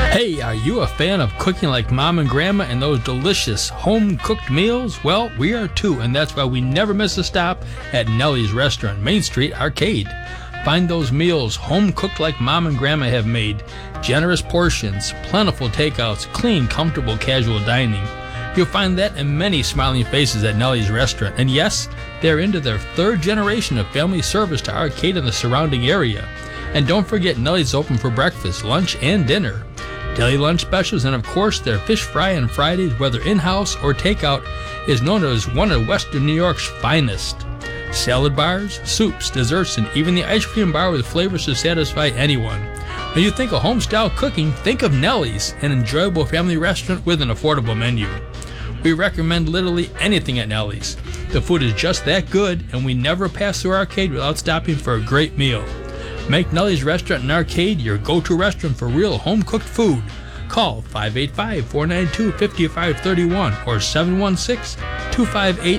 Hey, are you a fan of cooking like mom and grandma and those delicious home-cooked meals? Well, we are too, and that's why we never miss a stop at Nellie's Restaurant, Main Street Arcade. Find those meals home-cooked like mom and grandma have made. Generous portions, plentiful takeouts, clean, comfortable, casual dining. You'll find that in many smiling faces at Nellie's Restaurant. And yes, they're into their third generation of family service to Arcade and the surrounding area. And don't forget, Nellie's open for breakfast, lunch, and dinner. Daily lunch specials, and of course their fish fry on Fridays, whether in-house or takeout, is known as one of Western New York's finest. Salad bars, soups, desserts, and even the ice cream bar with flavors to satisfy anyone. When you think of home-style cooking, think of Nellie's, an enjoyable family restaurant with an affordable menu. We recommend literally anything at Nellie's. The food is just that good, and we never pass through Arcade without stopping for a great meal. Make Nellie's Restaurant and Arcade your go-to restaurant for real home-cooked food. Call 585-492-5531 or 716-258